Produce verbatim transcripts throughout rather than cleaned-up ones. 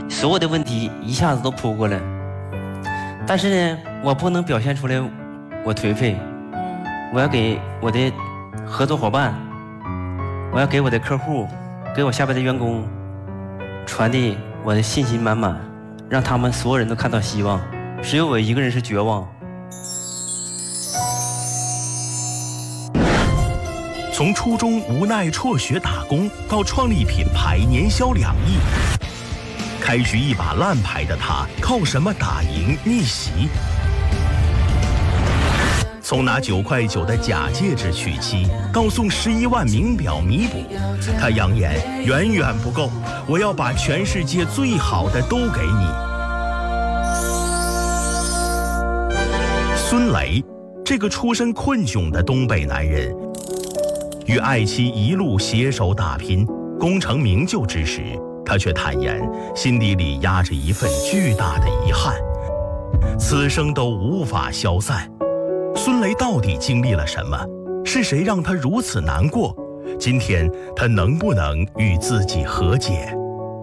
所有的问题一下子都扑过来。但是呢，我不能表现出来我颓废，我要给我的合作伙伴，我要给我的客户，给我下边的员工传递我的信心满满，让他们所有人都看到希望，只有我一个人是绝望。 从初中无奈辍学打工到创立品牌年销两亿，开局一把烂牌的他靠什么打赢逆袭？从拿九块九的假戒指娶妻到送十一万名表弥补，他扬言远远不够，我要把全世界最好的都给你。孙雷，这个出身困窘的东北男人，与爱妻一路携手打拼，功成名就之时，他却坦言心底里压着一份巨大的遗憾，此生都无法消散。孙雷到底经历了什么？是谁让他如此难过？今天他能不能与自己和解？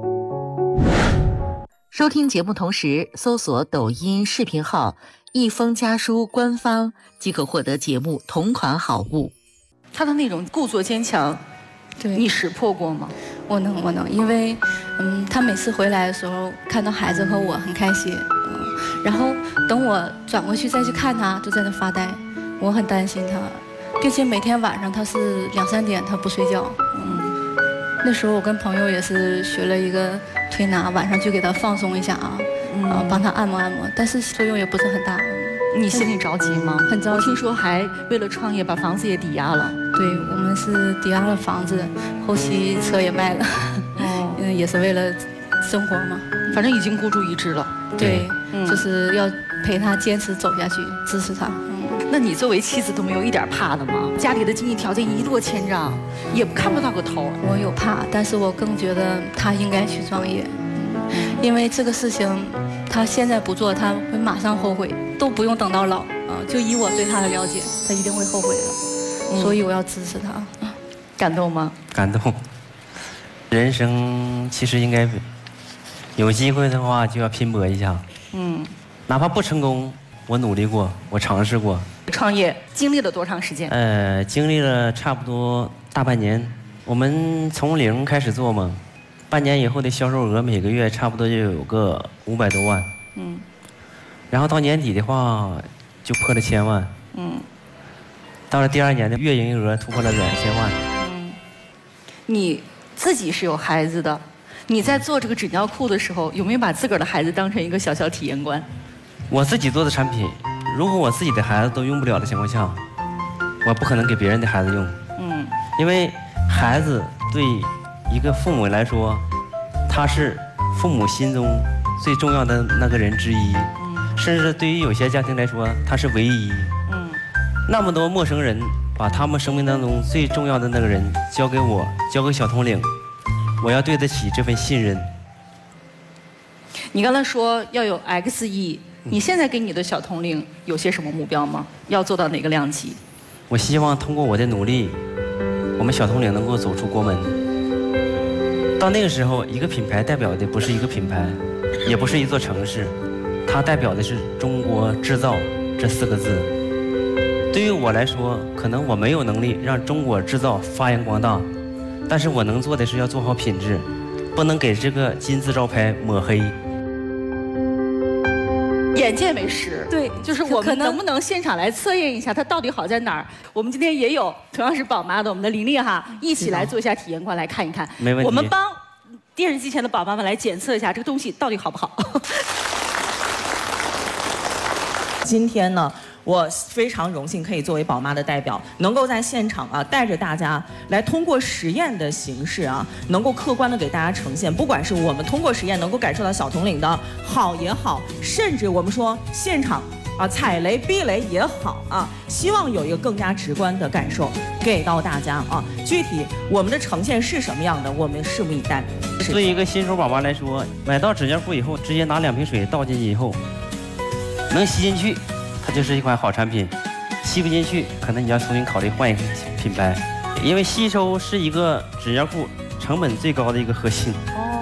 收听节目同时搜索抖音视频号一封家书官方，即可获得节目同款好物。 他的那种故作坚强， 对， 你识破过吗？ 我能，我能，因为，嗯，他每次回来的时候，看到孩子和我很开心，嗯，然后等我转过去再去看他，就在那发呆，我很担心他，并且每天晚上他是两三点他不睡觉，嗯，那时候我跟朋友也是学了一个推拿，晚上就给他放松一下啊，嗯，啊，帮他按摩按摩，但是作用也不是很大。 你心里着急吗？ 很着急。 我听说还为了创业把房子也抵押了。 对，我们是抵押了房子，后期车也卖了，哦，嗯，也是为了生活嘛。 反正已经孤注一掷了。 对，嗯，就是要陪他坚持走下去，支持他。嗯， 那你作为妻子都没有一点怕的吗？家里的经济条件一落千丈，也看不到个头。 我有怕，但是我更觉得他应该去创业，嗯，因为这个事情，他现在不做，他会马上后悔。都不用等到老啊！就以我对他的了解，他一定会后悔的，嗯，所以我要支持他。 感动吗？ 感动。人生其实应该有机会的话就要拼搏一下，嗯，哪怕不成功，我努力过，我尝试过。 创业经历了多长时间？ 呃，经历了差不多大半年。我们从零开始做嘛，半年以后的销售额每个月差不多就有个五百多万，嗯。然后到年底的话，就破了千万。嗯。到了第二年的月营业额突破了两千万。 嗯。你自己是有孩子的，你在做这个纸尿裤的时候，有没有把自个儿的孩子当成一个小小体验官？ 我自己做的产品，如果我自己的孩子都用不了的情况下，我不可能给别人的孩子用。嗯。因为孩子对一个父母来说，他是父母心中最重要的那个人之一。甚至对于有些家庭来说，他是唯一。嗯，那么多陌生人把他们生命当中最重要的那个人交给我，交给小统领，我要对得起这份信任。 你刚才说要有 X 亿，你现在给你的小统领有些什么目标吗？要做到哪个量级？ 我希望通过我的努力，我们小统领能够走出国门。到那个时候，一个品牌代表的不是一个品牌，也不是一座城市。它代表的是中国制造这四个字。对于我来说，可能我没有能力让中国制造发扬光大，但是我能做的是要做好品质，不能给这个金字招牌抹黑。 眼见为实， 对， 就是我们能不能现场来测验一下它到底好在哪儿？我们今天也有同样是宝妈的我们的琳琳哈，一起来做一下体验官来看一看。 没问题。 我们帮电视机前的宝妈们来检测一下这个东西到底好不好。 今天呢，我非常荣幸可以作为宝妈的代表，能够在现场啊，带着大家来通过实验的形式啊，能够客观的给大家呈现，不管是我们通过实验能够感受到小统领的好也好，甚至我们说现场啊踩雷避雷也好啊，希望有一个更加直观的感受给到大家啊。具体我们的呈现是什么样的，我们拭目以待。 对于一个新手宝妈来说，买到纸尿裤以后，直接拿两瓶水倒进去以后，能吸进去，它就是一款好产品；吸不进去，可能你要重新考虑换一个品牌，因为吸收是一个纸尿裤成本最高的一个核心。哦。